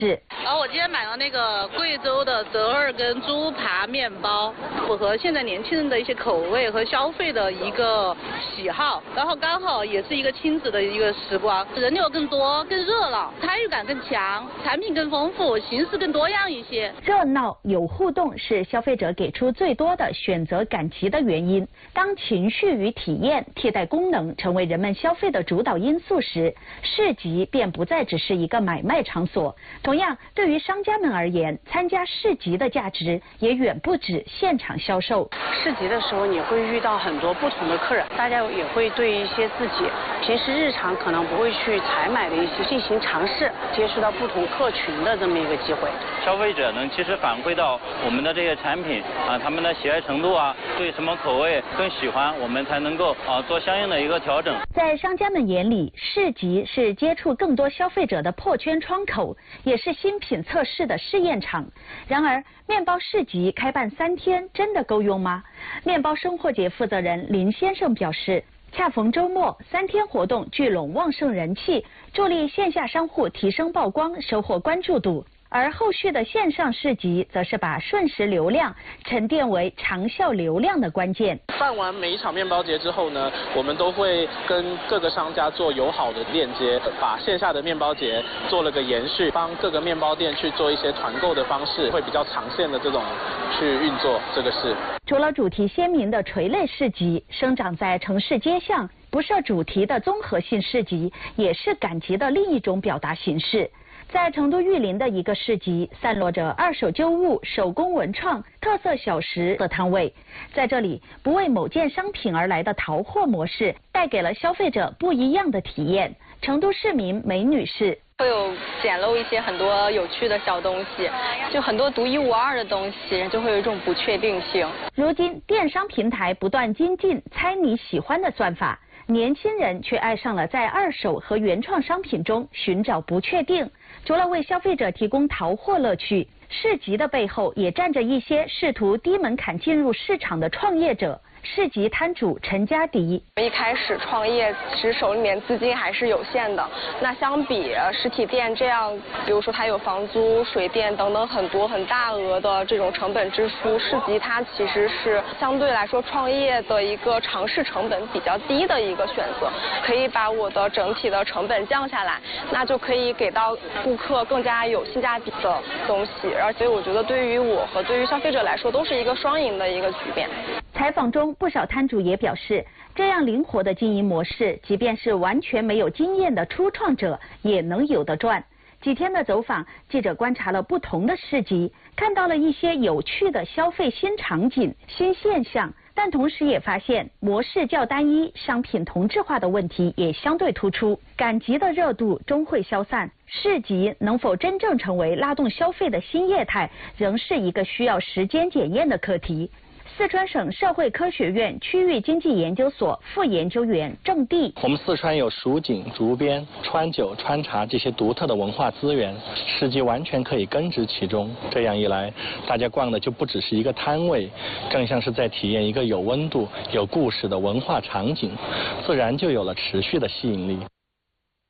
然后我今天买了那个贵州的折耳根猪扒面包，符合现在年轻人的一些口味和消费的一个喜好，然后刚好也是一个亲子的一个时光，人流更多、更热闹，参与感更强，产品更丰富，形式更多样一些。 热闹有互动是消费者给出最多的选择赶集的原因。当情绪与体验替代功能成为人们消费的主导因素时，市集便不再只是一个买卖场所。同样，对于商家们而言，参加市集的价值也远不止现场销售。 市集的时候，你会遇到很多不同的客人，大家也会对一些自己平时日常可能不会去采买的一些进行尝试，接触到不同客群的这么一个机会。 消费者能及时反馈到我们的这些产品他们的喜爱程度对什么口味更喜欢，我们才能够做相应的一个调整。 在商家们眼里，市集是接触更多消费者的破圈窗口，也是新品测试的试验场。然而，面包市集开办3天真的够用吗？面包生活节负责人林先生表示，恰逢周末，3天活动聚拢旺盛人气，助力线下商户提升曝光，收获关注度。而后续的线上市集，则是把瞬时流量沉淀为长效流量的关键。 办完每一场面包节之后呢，我们都会跟各个商家做友好的链接，把线下的面包节做了个延续，帮各个面包店去做一些团购的方式，会比较长线的这种去运作这个事。 除了主题鲜明的垂类市集，生长在城市街巷、不设主题的综合性市集，也是赶集的另一种表达形式。在成都玉林的一个市集，散落着二手旧物、手工文创、特色小食的摊位。在这里，不为某件商品而来的淘货模式，带给了消费者不一样的体验。成都市民梅女士。 会有捡漏一些很多有趣的小东西，就很多独一无二的东西，就会有一种不确定性。 如今，电商平台不断精进猜你喜欢的算法，年轻人却爱上了在二手和原创商品中寻找不确定。除了为消费者提供淘货乐趣，市集的背后也站着一些试图低门槛进入市场的创业者。市集摊主陈家迪， 一开始创业其实手里面资金还是有限的，那相比实体店这样，比如说它有房租、水电等等很多很大额的这种成本支出，市集它其实是相对来说创业的一个尝试成本比较低的一个选择，可以把我的整体的成本降下来，那就可以给到顾客更加有性价比的东西，而且我觉得对于我和对于消费者来说都是一个双赢的一个局面。 采访中，不少摊主也表示，这样灵活的经营模式，即便是完全没有经验的初创者也能有得赚。几天的走访，记者观察了不同的市集，看到了一些有趣的消费新场景、新现象，但同时也发现模式较单一、商品同质化的问题也相对突出。赶集的热度终会消散，市集能否真正成为拉动消费的新业态，仍是一个需要时间检验的课题。四川省社会科学院区域经济研究所副研究员郑地， 我们四川有蜀锦、竹编、川酒、川茶这些独特的文化资源，市集完全可以根植其中。这样一来，大家逛的就不只是一个摊位，更像是在体验一个有温度、有故事的文化场景，自然就有了持续的吸引力。